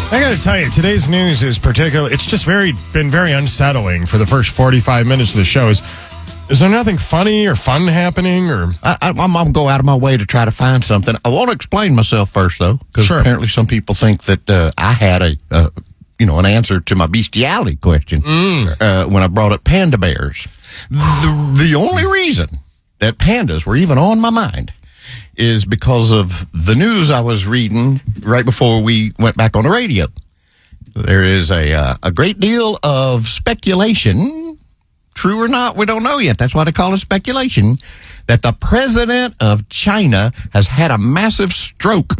I got to tell you, today's news is particular. It's just been very unsettling for the first 45 minutes of the show. Is there nothing funny or fun happening? Or I'm going to go out of my way to try to find something. I want to explain myself first, though, because apparently some people think that I had an answer to my bestiality question when I brought up panda bears. The only reason that pandas were even on my mind is because of the news I was reading right before we went back on the radio. There is a great deal of speculation, true or not, we don't know yet. That's why they call it speculation, that the president of China has had a massive stroke.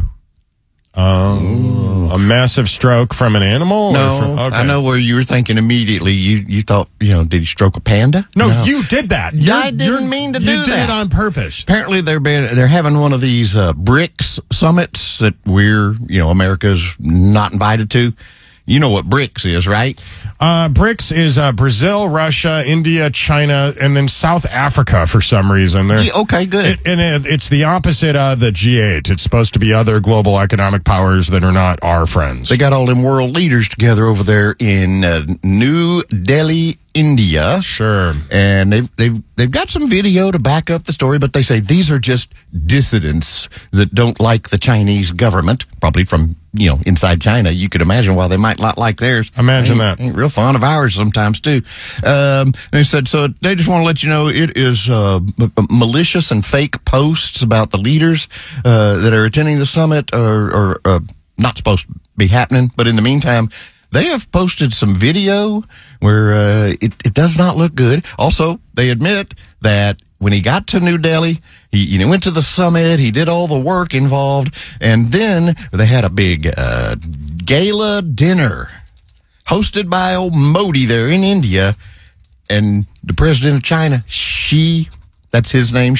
A massive stroke from an animal? No, I know where you were thinking immediately. You thought, did he stroke a panda? No, you did that. I didn't mean to do that. You did it on purpose. Apparently, they're having one of these BRICS summits that America's not invited to. You know what BRICS is, right? BRICS is Brazil, Russia, India, China, and then South Africa for some reason. Okay, good. It's the opposite of the G8. It's supposed to be other global economic powers that are not our friends. They got all them world leaders together over there in New Delhi, India. Sure. And they've got some video to back up the story, but they say these are just dissidents that don't like the Chinese government, probably from, inside China. You could imagine why they might not like theirs. Imagine that. Ain't real fond of ours sometimes, too. They said, so they just want to let you know it is malicious and fake posts about the leaders that are attending the summit are not supposed to be happening. But in the meantime, they have posted some video where it does not look good. Also, they admit that when he got to New Delhi, he went to the summit, he did all the work involved, and then they had a big gala dinner hosted by old Modi there in India, and the president of China, that's his name,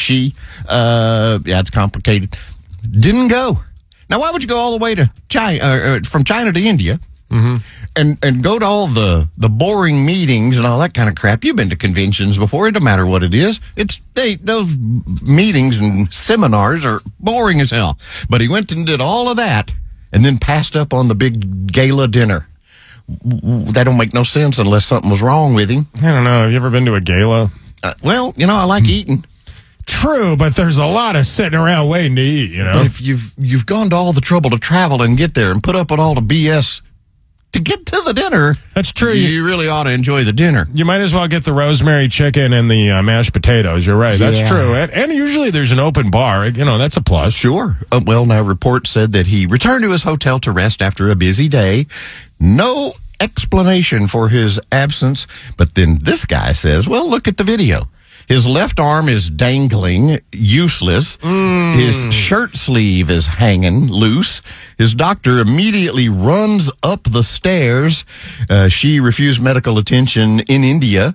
it's complicated, didn't go. Now, why would you go all the way to China, from China to India? Mm-hmm. And go to all the boring meetings and all that kind of crap. You've been to conventions before. It don't matter what it is. Those meetings and seminars are boring as hell. But he went and did all of that and then passed up on the big gala dinner. That don't make no sense unless something was wrong with him. I don't know. Have you ever been to a gala? I like eating. True, but there's a lot of sitting around waiting to eat, But if you've gone to all the trouble to travel and get there and put up with all the BS to get to the dinner, that's true. You really ought to enjoy the dinner. You might as well get the rosemary chicken and the mashed potatoes. You're right. That's true. And usually there's an open bar. That's a plus. Sure. Now reports said that he returned to his hotel to rest after a busy day. No explanation for his absence. But then this guy says, look at the video. His left arm is dangling, useless. His shirt sleeve is hanging loose. His doctor immediately runs up the stairs. She refused medical attention in India,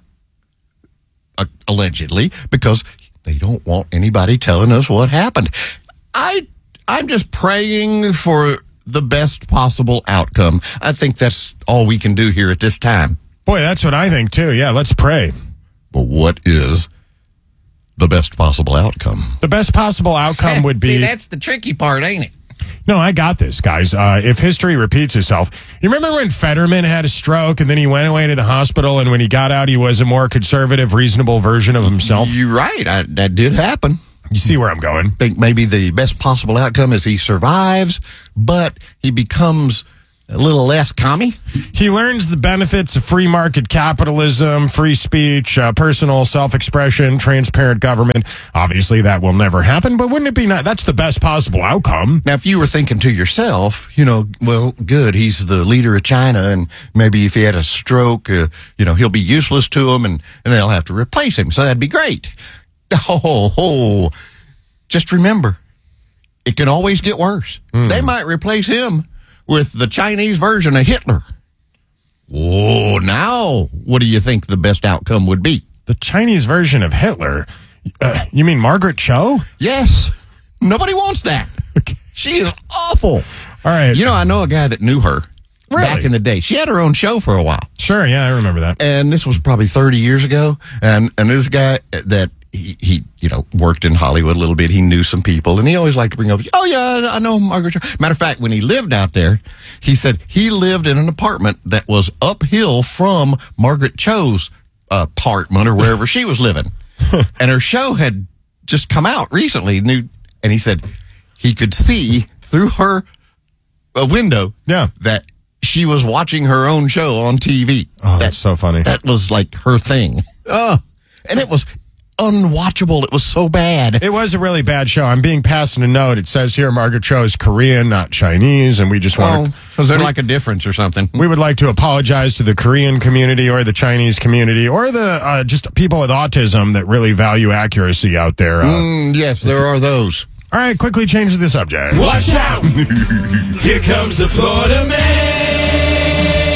allegedly, because they don't want anybody telling us what happened. I'm just praying for the best possible outcome. I think that's all we can do here at this time. Boy, that's what I think, too. Yeah, let's pray. But what is the best possible outcome? The best possible outcome would be... See, that's the tricky part, ain't it? No, I got this, guys. If history repeats itself, you remember when Fetterman had a stroke and then he went away to the hospital, and when he got out, he was a more conservative, reasonable version of himself? You're right. That did happen. You see where I'm going? I think maybe the best possible outcome is he survives, but he becomes a little less commie. He learns the benefits of free market capitalism, free speech, personal self-expression, transparent government. Obviously, that will never happen, but wouldn't it be nice? That's the best possible outcome. Now, if you were thinking to yourself, good, he's the leader of China, and maybe if he had a stroke, he'll be useless to them, and they'll have to replace him, so that'd be great. Just remember, it can always get worse. They might replace him with the Chinese version of Hitler. Oh, now, what do you think the best outcome would be? The Chinese version of Hitler? You mean Margaret Cho? Yes. Nobody wants that. She is awful. All right. I know a guy that knew her. Really? Back in the day. She had her own show for a while. Sure, yeah, I remember that. And this was probably 30 years ago. And this guy that he worked in Hollywood a little bit. He knew some people, and he always liked to bring up, oh, yeah, I know Margaret Cho. Matter of fact, when he lived out there, he said he lived in an apartment that was uphill from Margaret Cho's apartment or wherever she was living. And her show had just come out recently, and he said he could see through her window that she was watching her own show on TV. Oh, that's so funny. That was like her thing. Oh, and it was unwatchable. It was so bad. It was a really bad show. I'm being passed a note. It says here Margaret Cho is Korean, not Chinese, and we just want to... Was there like a difference or something? We would like to apologize to the Korean community or the Chinese community or the just people with autism that really value accuracy out there. Yes, there are those. All right, quickly change the subject. Watch out! Here comes the Florida man.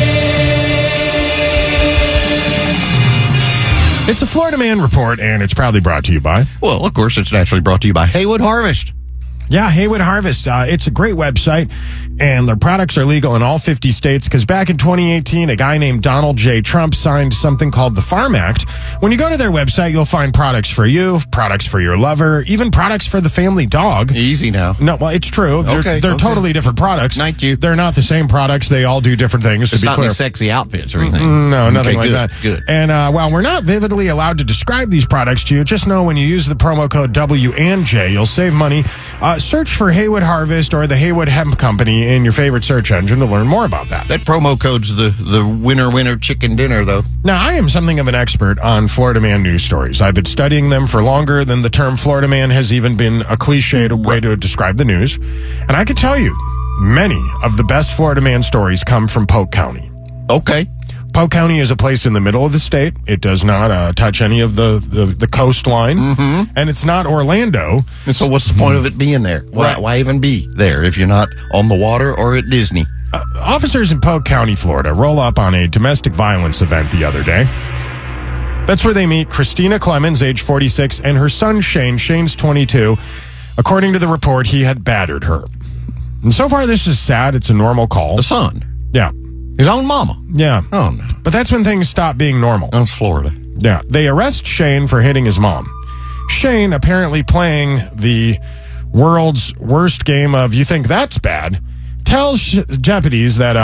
It's a Florida Man report, and it's proudly brought to you by... Well, of course, it's naturally brought to you by Haywood Harvest. Yeah, Haywood Harvest. It's a great website, and their products are legal in all 50 states because back in 2018, a guy named Donald J. Trump signed something called the Farm Act. When you go to their website, you'll find products for you, products for your lover, even products for the family dog. Easy now. No, well, it's true. They're totally different products. Thank you. They're not the same products. They all do different things, It's to be not clear. any sexy outfits or anything. No, nothing like good, that. Good. And while we're not vividly allowed to describe these products to you, just know when you use the promo code W and J, you'll save money. Search for Haywood Harvest or the Haywood Hemp Company in your favorite search engine to learn more about that. That promo code's the winner chicken dinner, though. Now, I am something of an expert on Florida Man news stories. I've been studying them for longer than the term Florida Man has even been a cliched way to describe the news. And I can tell you, many of the best Florida Man stories come from Polk County. Okay. Polk County is a place in the middle of the state. It does not touch any of the coastline, and it's not Orlando. And so what's the point of it being there? Why even be there if you're not on the water or at Disney? Officers in Polk County, Florida, roll up on a domestic violence event the other day. That's where they meet Christina Clemens, age 46, and her son, Shane. Shane's 22. According to the report, he had battered her. And so far, this is sad. It's a normal call. The son. Yeah. His own mama. Yeah. Oh, no. But that's when things stop being normal. That's Florida. Yeah. They arrest Shane for hitting his mom. Shane, apparently playing the world's worst game of You Think That's Bad, tells deputies that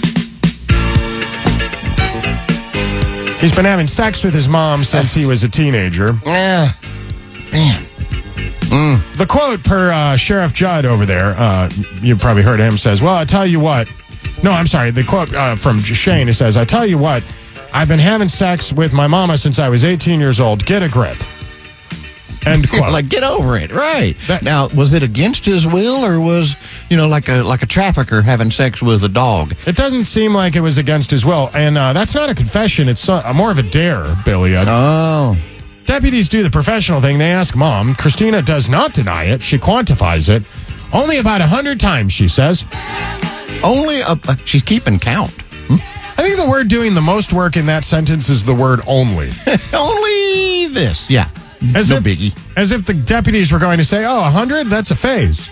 he's been having sex with his mom since he was a teenager. Yeah. Man. The quote per Sheriff Judd over there, you probably heard him, says, well, I tell you what. No, I'm sorry. The quote from Shane, it says, I tell you what, I've been having sex with my mama since I was 18 years old. Get a grip. End quote. Like, get over it. Right. Now, was it against his will or was, like a trafficker having sex with a dog? It doesn't seem like it was against his will. And that's not a confession. It's more of a dare, Billy. Oh. Deputies do the professional thing. They ask Mom. Christina does not deny it. She quantifies it. Only about 100 times, she says. She's keeping count. I think the word doing the most work in that sentence is the word only. Only this. Yeah. Biggie. As if the deputies were going to say, 100? That's a phase.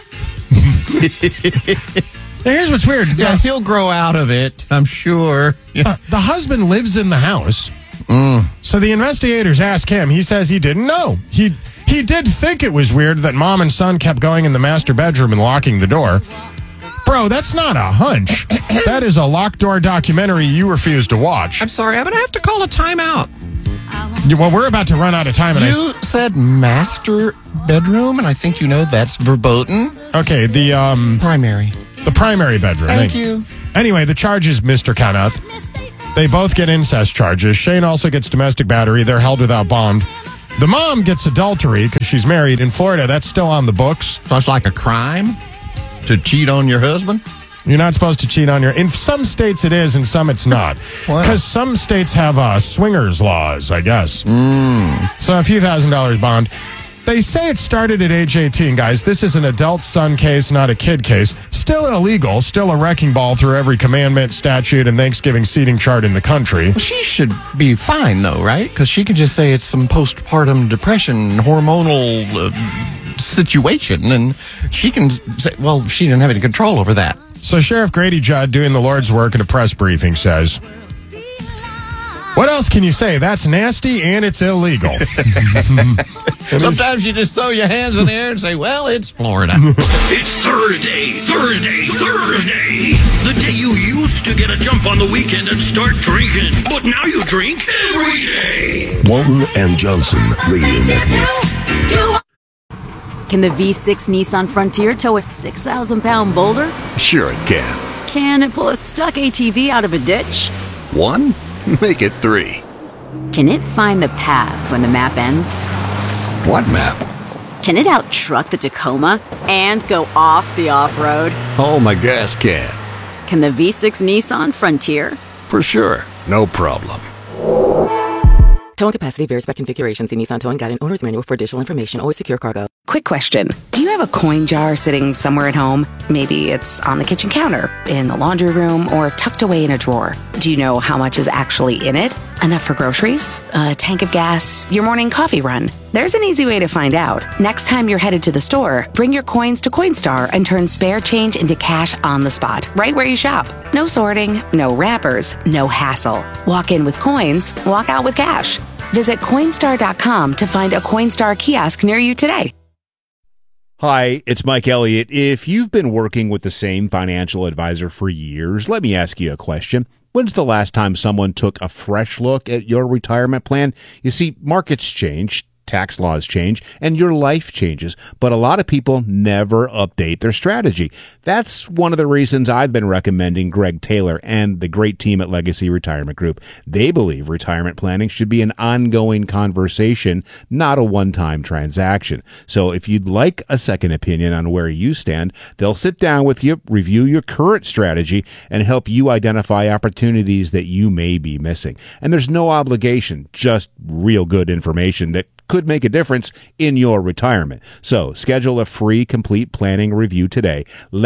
Now, here's what's weird. Yeah, he'll grow out of it, I'm sure. Yeah. The husband lives in the house. So the investigators ask him. He says he didn't know. He did think it was weird that mom and son kept going in the master bedroom and locking the door. Bro, that's not a hunch. That is a locked door documentary you refuse to watch. I'm sorry, I'm going to have to call a timeout. Well, we're about to run out of time. And you said master bedroom, and I think that's verboten. Okay, the primary. The primary bedroom. Thank you. Anyway, the charges, Mr. Kenneth. They both get incest charges. Shane also gets domestic battery. They're held without bond. The mom gets adultery because she's married. In Florida, that's still on the books. So it's like a crime to cheat on your husband? You're not supposed to cheat on in some states it is, and some it's not. Because some states have swingers laws, I guess. So a few $1,000s bond. They say it started at age 18, guys. This is an adult son case, not a kid case. Still illegal, still a wrecking ball through every commandment, statute, and Thanksgiving seating chart in the country. Well, she should be fine, though, right? Because she can just say it's some postpartum depression, hormonal situation, and she can say, well, she didn't have any control over that. So Sheriff Grady Judd, doing the Lord's work in a press briefing, says, what else can you say? That's nasty and it's illegal. Sometimes you just throw your hands in the air and say, well, it's Florida. It's Thursday. The day you used to get a jump on the weekend and start drinking, but now you drink every day. Walton and Johnson Radio Network. Can the V6 Nissan Frontier tow a 6,000-pound boulder? Sure it can. Can it pull a stuck ATV out of a ditch? 1? Make it 3. Can it find the path when the map ends? What map? Can it out-truck the Tacoma and go off the off-road? Oh, my gas can. Can the V6 Nissan Frontier? For sure. No problem. Towing capacity varies by configuration. See Nissan Towing Guide and Owner's Manual for additional information. Always secure cargo. Quick question. Do you have a coin jar sitting somewhere at home? Maybe it's on the kitchen counter, in the laundry room, or tucked away in a drawer. Do you know how much is actually in it? Enough for groceries? A tank of gas? Your morning coffee run? There's an easy way to find out. Next time you're headed to the store, bring your coins to Coinstar and turn spare change into cash on the spot, right where you shop. No sorting, no wrappers, no hassle. Walk in with coins, walk out with cash. Visit Coinstar.com to find a Coinstar kiosk near you today. Hi, it's Mike Elliott. If you've been working with the same financial advisor for years, let me ask you a question. When's the last time someone took a fresh look at your retirement plan? You see, markets change, tax laws change, and your life changes, but a lot of people never update their strategy. That's one of the reasons I've been recommending Greg Taylor and the great team at Legacy Retirement Group. They believe retirement planning should be an ongoing conversation, not a one-time transaction. So if you'd like a second opinion on where you stand, they'll sit down with you, review your current strategy, and help you identify opportunities that you may be missing. And there's no obligation, just real good information that could make a difference in your retirement. So schedule a free complete planning review today.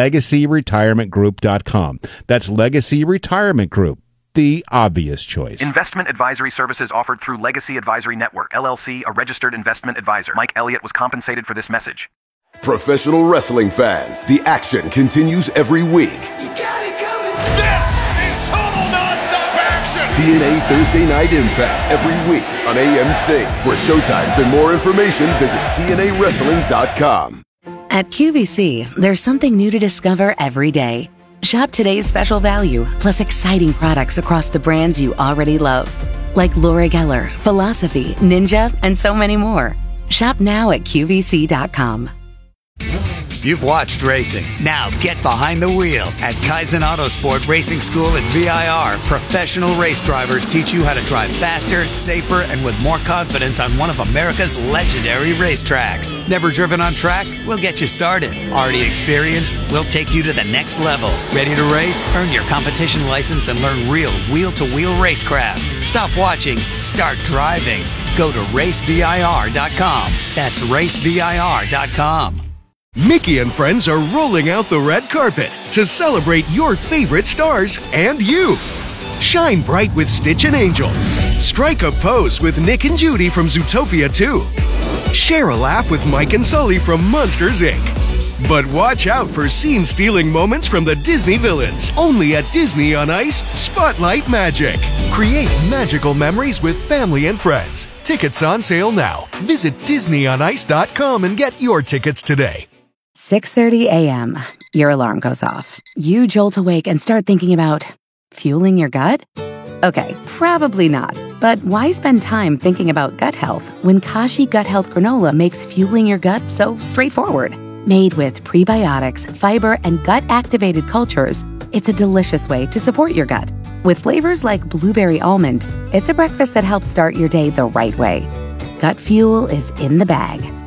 LegacyRetirementGroup.com. That's Legacy Retirement Group, the obvious choice. Investment advisory services offered through Legacy Advisory Network, LLC, a registered investment advisor. Mike Elliott was compensated for this message. Professional wrestling fans, the action continues every week. You got it coming. This is total nonstop action. TNA Thursday Night Impact every week on AMC. For showtimes and more information, visit TNAWrestling.com. At QVC, there's something new to discover every day. Shop today's special value, plus exciting products across the brands you already love, like Laura Geller, Philosophy, Ninja, and so many more. Shop now at QVC.com. You've watched racing. Now get behind the wheel. At Kaizen Autosport Racing School at VIR, professional race drivers teach you how to drive faster, safer, and with more confidence on one of America's legendary racetracks. Never driven on track? We'll get you started. Already experienced? We'll take you to the next level. Ready to race? Earn your competition license and learn real wheel-to-wheel racecraft. Stop watching. Start driving. Go to racevir.com. That's racevir.com. Mickey and friends are rolling out the red carpet to celebrate your favorite stars and you. Shine bright with Stitch and Angel. Strike a pose with Nick and Judy from Zootopia 2. Share a laugh with Mike and Sully from Monsters, Inc. But watch out for scene-stealing moments from the Disney villains. Only at Disney on Ice, Spotlight Magic. Create magical memories with family and friends. Tickets on sale now. Visit DisneyOnIce.com and get your tickets today. 6:30 a.m. Your alarm goes off. You jolt awake and start thinking about fueling your gut? Okay, probably not. But why spend time thinking about gut health when Kashi Gut Health Granola makes fueling your gut so straightforward? Made with prebiotics, fiber, and gut-activated cultures, it's a delicious way to support your gut. With flavors like blueberry almond, it's a breakfast that helps start your day the right way. Gut fuel is in the bag.